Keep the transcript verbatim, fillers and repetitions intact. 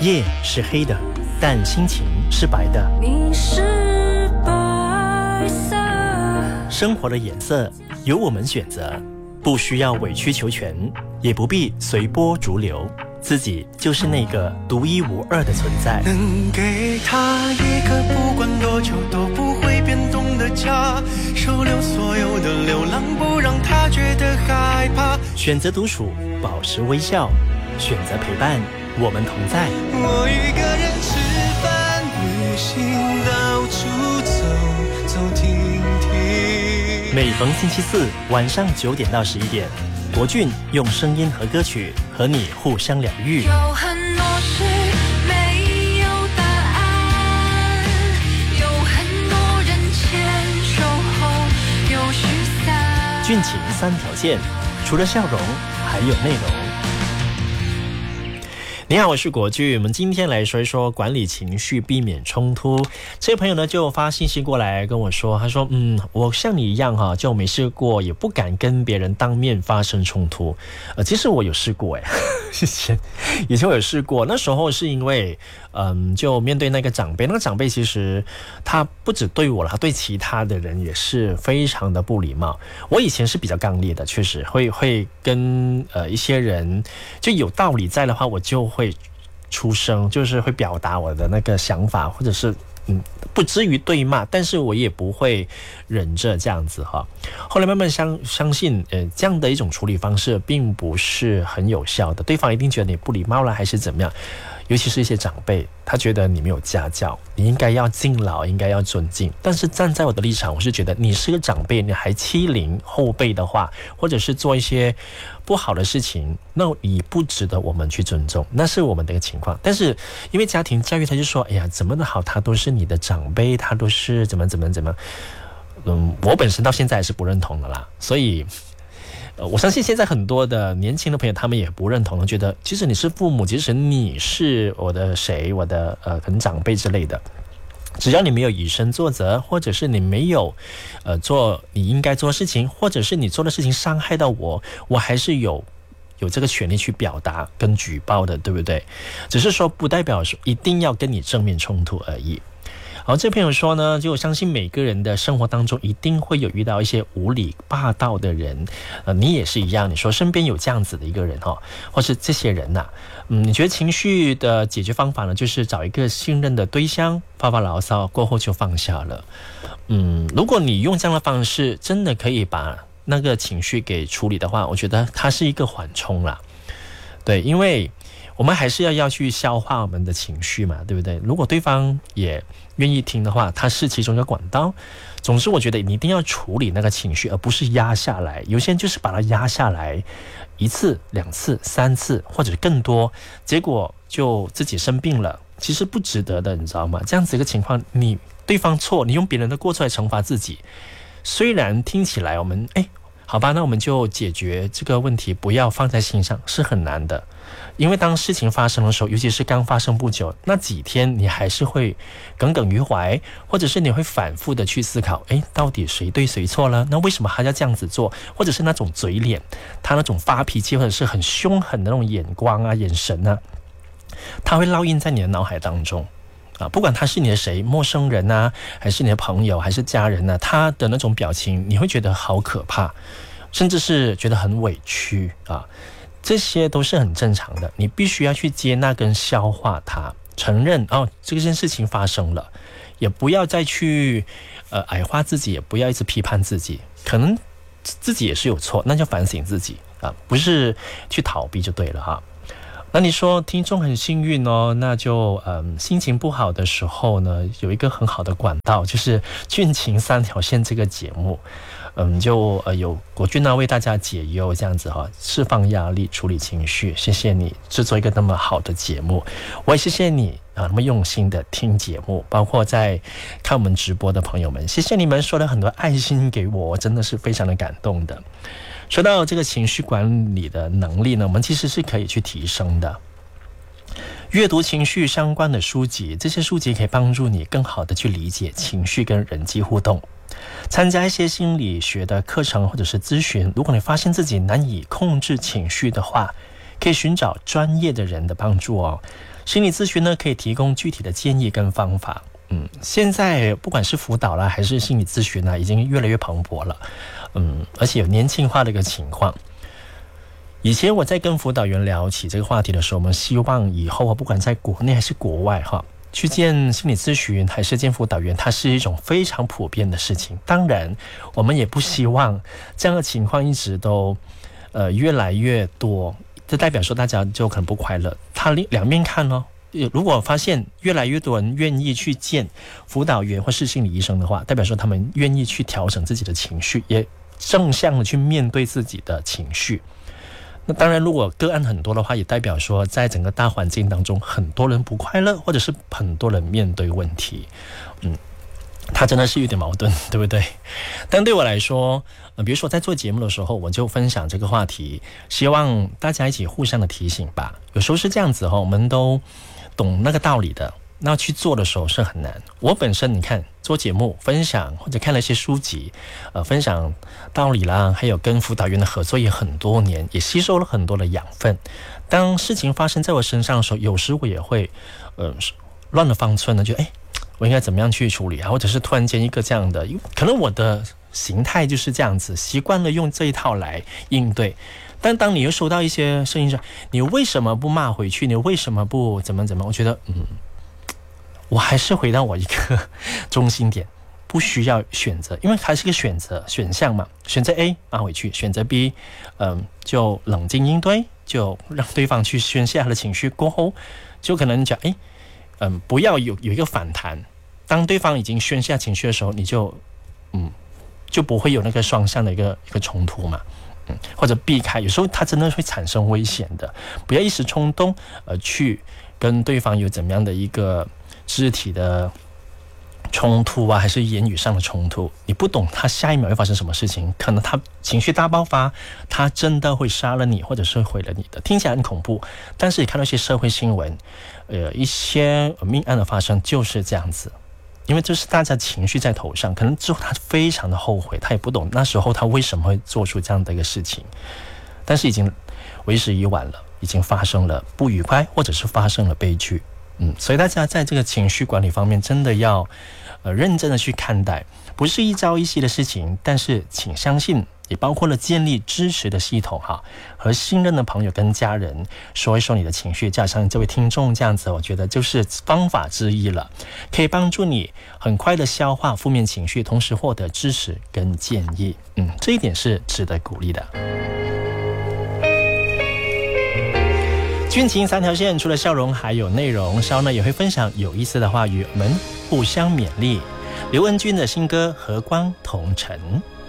夜是黑的，但心情是白的。 你是白色， 生活的颜色由我们选择，不需要委曲求全，也不必随波逐流，自己就是那个独一无二的存在。 能给他一个不管多久都不会变动的家，收留所有的流浪，不让他觉得害怕。 选择独处，保持微笑，选择陪伴，我们同在。 我一个人吃饭、旅行，到处走走停停。 每逢星期四晚上九点到十一点，国俊用声音和歌曲和你互相疗愈。 有很多事没有答案，有很多人牵手后又失散。 俊情三条线，除了笑容还有内容。你好，我是国巨。我们今天来说一说管理情绪，避免冲突。这位朋友呢就发信息过来跟我说，他说嗯，我像你一样哈，就没试过，也不敢跟别人当面发生冲突。呃，其实我有试过哎，以前以前我有试过，那时候是因为嗯，就面对那个长辈，那个长辈其实他不只对我了，他对其他的人也是非常的不礼貌。我以前是比较刚烈的，确实会会跟呃一些人就有道理在的话，我就会会出声，就是会表达我的那个想法，或者是嗯，不至于对骂，但是我也不会忍着这样子哈。后来慢慢相相信，呃，这样的一种处理方式并不是很有效的，对方一定觉得你不礼貌了，还是怎么样。尤其是一些长辈，他觉得你没有家教，你应该要敬老，应该要尊敬。但是站在我的立场，我是觉得你是个长辈，你还欺凌后辈的话，或者是做一些不好的事情，那你不值得我们去尊重，那是我们的一个情况。但是因为家庭教育，他就说，哎呀，怎么的好，他都是你的长辈，他都是怎么怎么怎么，嗯，我本身到现在还是不认同的啦，所以。我相信现在很多的年轻的朋友，他们也不认同，觉得即使你是父母，即使你是我的谁，我的呃可能长辈之类的，只要你没有以身作则，或者是你没有呃做你应该做的事情，或者是你做的事情伤害到我，我还是有有这个权利去表达跟举报的，对不对？只是说不代表说一定要跟你正面冲突而已。好，这朋友说呢，就我相信每个人的生活当中一定会有遇到一些无理霸道的人，呃，你也是一样。你说身边有这样子的一个人哈，或是这些人呐、啊，嗯，你觉得情绪的解决方法呢，就是找一个信任的对象发发牢骚，过后就放下了。嗯，如果你用这样的方式，真的可以把那个情绪给处理的话，我觉得它是一个缓冲啦。对，因为我们还是要要去消化我们的情绪嘛，对不对？如果对方也愿意听的话，它是其中一个管道。总之我觉得你一定要处理那个情绪，而不是压下来。有些人就是把它压下来一次两次三次或者更多，结果就自己生病了，其实不值得的，你知道吗？这样子一个情况，你对方错，你用别人的过错来惩罚自己，虽然听起来我们哎，好吧，那我们就解决这个问题，不要放在心上，是很难的。因为当事情发生的时候，尤其是刚发生不久，那几天你还是会耿耿于怀，或者是你会反复的去思考，诶，到底谁对谁错了？那为什么他要这样子做？或者是那种嘴脸，他那种发脾气或者是很凶狠的那种眼光啊、眼神啊，他会烙印在你的脑海当中啊。不管他是你的谁，陌生人啊，还是你的朋友，还是家人啊，他的那种表情，你会觉得好可怕，甚至是觉得很委屈啊。这些都是很正常的，你必须要去接纳跟消化它，承认哦，这件事情发生了，也不要再去呃矮化自己，也不要一直批判自己，可能自己也是有错，那就反省自己啊，不是去逃避就对了哈。那你说听众很幸运哦，那就嗯心情不好的时候呢，有一个很好的管道，就是俊情三条线这个节目。嗯，就呃有国俊呢为大家解忧这样子哈，释放压力，处理情绪。谢谢你制作一个那么好的节目，我也谢谢你啊，那么用心的听节目，包括在看我们直播的朋友们，谢谢你们说了很多爱心给我，我真的是非常的感动的。说到这个情绪管理的能力呢，我们其实是可以去提升的。阅读情绪相关的书籍，这些书籍可以帮助你更好的去理解情绪跟人际互动。参加一些心理学的课程或者是咨询，如果你发现自己难以控制情绪的话， 可以寻找专业的人的帮助哦。心理咨询呢，可以提供具体的建议跟方法。嗯，现在不管是辅导啦，还是心理咨询啊，已经越来越蓬勃了。嗯，而且有年轻化的一个情况。以前我在跟辅导员聊起这个话题的时候，我们希望以后不管在国内还是国外哈，去见心理咨询还是见辅导员，它是一种非常普遍的事情。当然，我们也不希望这样的情况一直都呃越来越多，这代表说大家就可能不快乐。它两面看哦，如果发现越来越多人愿意去见辅导员或是心理医生的话，代表说他们愿意去调整自己的情绪，也正向的去面对自己的情绪。那当然，如果个案很多的话，也代表说在整个大环境当中，很多人不快乐，或者是很多人面对问题。嗯，它真的是有点矛盾，对不对？但对我来说，呃，比如说在做节目的时候，我就分享这个话题，希望大家一起互相的提醒吧。有时候是这样子哈，我们都懂那个道理的，那去做的时候是很难。我本身你看做节目分享或者看了一些书籍，呃，分享道理啦，还有跟辅导员的合作也很多年，也吸收了很多的养分。当事情发生在我身上的时候，有时我也会呃乱了方寸呢，就哎，我应该怎么样去处理啊？或者是突然间一个这样的，可能我的形态就是这样子，习惯了用这一套来应对。但当你又收到一些声音说，你为什么不骂回去？你为什么不怎么怎么？我觉得嗯。我还是回到我一个中心点，不需要选择，因为它是个选择选项嘛。选择 A 骂回去，选择 B， 嗯，就冷静应对，就让对方去宣泄他的情绪过后，就可能讲，哎，嗯，不要有有一个反弹。当对方已经宣泄情绪的时候，你就嗯就不会有那个双向的一个一个冲突嘛。嗯，或者避开，有时候它真的会产生危险的，不要一时冲动，呃，去跟对方有怎么样的一个肢体的冲突啊，还是言语上的冲突，你不懂他下一秒会发生什么事情，可能他情绪大爆发，他真的会杀了你，或者是毁了你的。听起来很恐怖，但是你看到一些社会新闻，呃，一些命案的发生就是这样子，因为这是大家情绪在头上，可能之后他非常的后悔，他也不懂那时候他为什么会做出这样的一个事情，但是已经为时已晚了，已经发生了不愉快，或者是发生了悲剧。嗯，所以大家在这个情绪管理方面真的要呃认真的去看待，不是一朝一夕的事情，但是请相信也包括了建立支持的系统哈，和信任的朋友跟家人说一说你的情绪，加上这位听众这样子，我觉得就是方法之一了，可以帮助你很快的消化负面情绪，同时获得支持跟建议。嗯，这一点是值得鼓励的。军情三条线，除了笑容还有内容，稍呢也会分享有意思的话语，我们互相勉励。刘恩君的新歌《和光同尘》。